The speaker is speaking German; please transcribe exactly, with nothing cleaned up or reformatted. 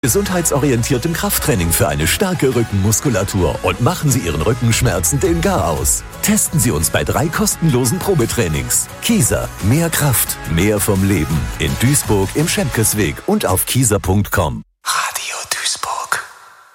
Gesundheitsorientiertem Krafttraining für eine starke Rückenmuskulatur und machen Sie Ihren Rückenschmerzen den Gar aus. Testen Sie uns bei drei kostenlosen Probetrainings. Kieser, mehr Kraft, mehr vom Leben. In Duisburg im Schemkesweg und auf kieser punkt com.